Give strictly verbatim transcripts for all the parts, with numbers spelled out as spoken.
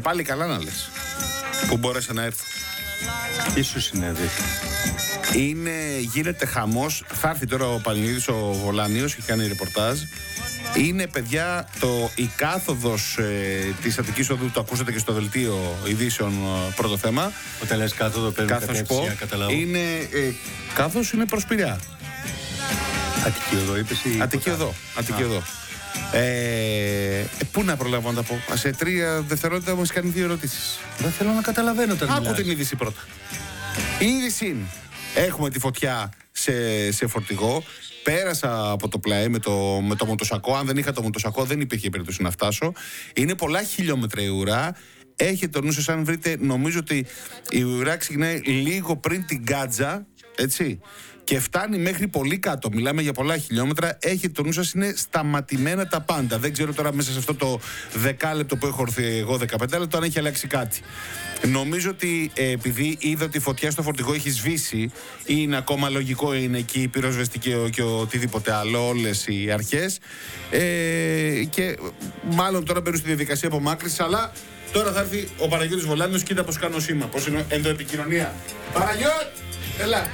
πάλι καλά να λες που μπόρεσα να έρθω. Τι σου συνέβη? Είναι, γίνεται χαμός. Θα έρθει τώρα ο Παναγιώτης ο Βολάνιος, έχει κάνει ρεπορτάζ. Είναι, παιδιά, το, η κάθοδος ε, της Αττικής Οδού, το ακούσατε και στο δελτίο ειδήσεων, ε, πρώτο θέμα. Όταν λες κάθοδο παίρνει κατεύθυνση, καταλάβω. Είναι, ε, κάθοδος είναι προς Πειραιά. Αττική Οδό είπες ή... Αττική Οδό, Αττική Οδό. Ε, ε, πού να προλάβω να τα πω? Σε τρία δευτερόλεπτα μου έχει κάνει δύο ερωτήσεις. Δεν θέλω να καταλαβαίνω όταν Άκου μιλάς. την είδηση πρώτα. Η είδηση είναι: έχουμε τη φωτιά σε, σε φορτηγό. Πέρασα από το πλαέ με το, με το μοτοσακό. Αν δεν είχα το μοτοσακό, δεν υπήρχε περίπτωση να φτάσω. Είναι πολλά χιλιόμετρα η ουρά. Έχετε το νου σας, αν βρείτε, νομίζω ότι η ουρά ξεκινάει λίγο πριν την Γκάτζα, έτσι, και φτάνει μέχρι πολύ κάτω. Μιλάμε για πολλά χιλιόμετρα. Έχετε το νου σας, είναι σταματημένα τα πάντα. Δεν ξέρω τώρα μέσα σε αυτό το δεκάλεπτο που έχω έρθει εγώ, δεκαπέντε λεπτό, αν έχει αλλάξει κάτι. Νομίζω ότι ε, επειδή είδα ότι η φωτιά στο φορτηγό έχει σβήσει, είναι ακόμα λογικό, είναι εκεί η πυροσβεστική και, και οτιδήποτε άλλο, όλες οι αρχές. Ε, και μάλλον τώρα μπαίνουν στη διαδικασία απομάκρυνσης, αλλά τώρα θα έρθει ο Παναγιώτης Βολάνιος. Κοίτα πώς κάνω σήμα, πώς είναι ενδοεπικοινωνία. Παναγιώτη! Έλα!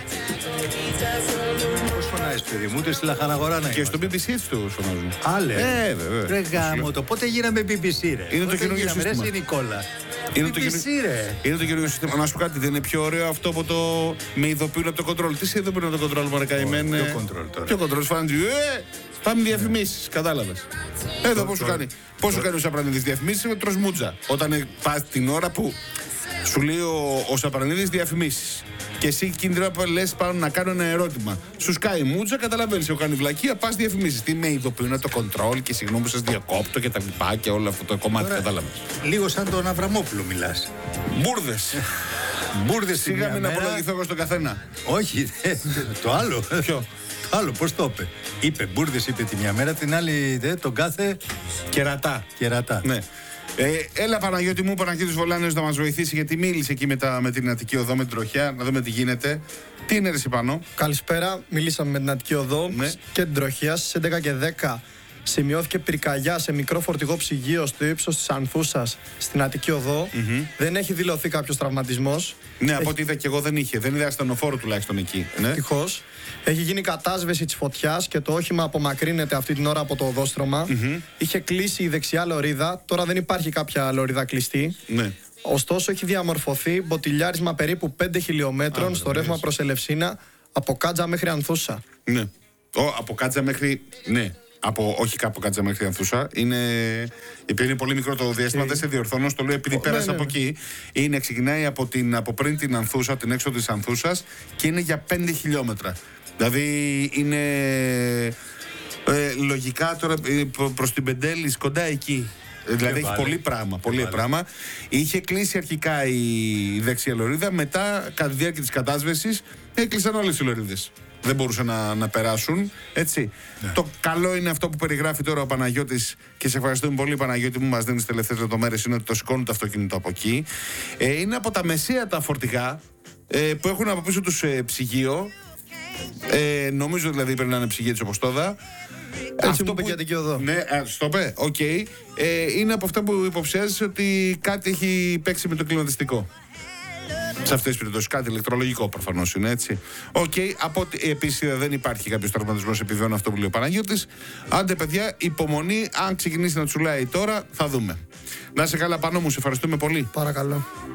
Πώς φωνάζεις, παιδί μου, ούτε στη Λαχαναγορά να Και στο μπι μπι σι έτσι το φωνάζουν. Άλλε. Ε, βέβαια. Ρε γάμο το, πότε γίναμε μπι μπι σι, ρε? Είναι το Πότε καινούργιο γίναμε, σύστημα. Ρε η Νικόλα. Είναι το μπι μπι σι, ρε. Είναι το καινούργιο σύστημα. Να σου πω κάτι, δεν είναι πιο ωραίο αυτό από το με ειδοποιούν από το κοντρόλ? Τι σε ειδοποιούν από το κοντρόλ, μωρέ καημένε? Ποιο κοντρόλ τώρα? Ποιο κοντρόλ, φάνηκε. Ε, πάμε διαφημίσεις, κατάλαβες. Εδώ πώς σου κάνει. Πώς σου κάνει ο Σαπρανίδης διαφημίσεις με τροσμούτζα. Όταν πας την ώρα που σου λέει ο, ο Σαπρανίδης διαφημίσεις. Και εσύ κίνδυνο που λες πάνω να κάνω ένα ερώτημα. Σου σκάει μούτζα, καταλαβαίνεις. Έχω κάνει βλακεία, πας διαφημίσεις. Τι με ειδοποιούν το κοντρόλ και συγγνώμη που σας διακόπτω και τα λοιπά και όλο αυτό το κομμάτι, κατάλαβες. Λίγο σαν τον Αβραμόπουλο μιλάς. Μπουρδες. Μπούρδες. Σιγά μην απολογηθώ εγώ στον καθένα. Όχι, το άλλο. Ποιο? Το άλλο, πώς το είπε? Είπε μπουρδες, είπε τη μια μέρα, την άλλη δε, τον κάθε Κερατά. κερατά. Ναι. Ε, έλα Παναγιώτη μου, Παναγιώτης Βολάνιος να μας βοηθήσει, γιατί μίλησε εκεί με, τα, με την Αττική Οδό, με την τροχιά, να δούμε τι γίνεται. Τι είναι ρε εσύ πάνω? Καλησπέρα. Μιλήσαμε με την Αττική Οδό, Ναι. και την τροχιά. Στις έντεκα και δέκα σημειώθηκε πυρκαγιά σε μικρό φορτηγό ψυγείο στο ύψος της Ανθούσας στην Αττική Οδό. Mm-hmm. Δεν έχει δηλωθεί κάποιος τραυματισμός. Ναι, από έχει... ό,τι είδα και εγώ δεν είχε. Δεν είδα ασθενοφόρο τουλάχιστον εκεί. Ναι. Ευτυχώς. Έχει γίνει κατάσβεση της φωτιάς και το όχημα απομακρύνεται αυτή την ώρα από το οδόστρωμα. Mm-hmm. Είχε κλείσει η δεξιά λωρίδα. Τώρα δεν υπάρχει κάποια λωρίδα κλειστή. Ναι. Ωστόσο, έχει διαμορφωθεί μποτιλιάρισμα περίπου πέντε χιλιόμετρων Α, στο ρεύμα προς Ελευσίνα από Κάτζα μέχρι Ανθούσα. Ναι. Ο, από Κάτζα μέχρι. Ναι. Από, όχι κάπου Κάτζα μέχρι Ανθούσα. Είναι, επειδή είναι πολύ μικρό το διάστημα, δεν σε διορθώνω, στο λέω επειδή Ο, πέρασα ναι, ναι, από εκεί. Είναι, ξεκινάει από, την, από πριν την Ανθούσα, την έξοδο της Ανθούσας και είναι για πέντε χιλιόμετρα. Δηλαδή είναι ε, λογικά τώρα ε, προς την Πεντέλης, κοντά εκεί. Δηλαδή έχει βάλε. πολύ πράγμα, πολύ βάλε. πράγμα. Είχε κλείσει αρχικά η δεξιά λωρίδα, μετά κατά τη διάρκεια της κατάσβεσης έκλεισαν όλες οι λωρίδες. Δεν μπορούσαν να, να περάσουν, έτσι. Ναι. Το καλό είναι αυτό που περιγράφει τώρα ο Παναγιώτης, και σε ευχαριστούμε πολύ Παναγιώτη μου, μας δίνεις τελευταίες λεπτομέρειες, είναι ότι το σηκώνουν το αυτοκίνητο από εκεί. Ε, είναι από τα μεσαία τα φορτηγά ε, που έχουν από πίσω τους ε, ψυγείο. Ε, νομίζω δηλαδή πρέπει να είναι ψυγείο της Οποστόδα. Έτσι μου είπε και Αττική Οδό. Ναι, α, στο είπε, οκ. Okay. Ε, είναι από αυτά που υποψιάζεσαι ότι κάτι έχει παίξει με το κλιματιστικό. Σε αυτές τις περιπτώσεις, κάτι ηλεκτρολογικό προφανώς είναι, έτσι. Οκ, okay, από ότι επίσης δεν υπάρχει κάποιος τραυματισμός, επιβεβαιώνω αυτό που λέει ο Παναγιώτης. Άντε, παιδιά, υπομονή. Αν ξεκινήσει να τσουλάει τώρα, θα δούμε. Να είσαι καλά, Πανώ μου, σε ευχαριστούμε πολύ. Παρακαλώ.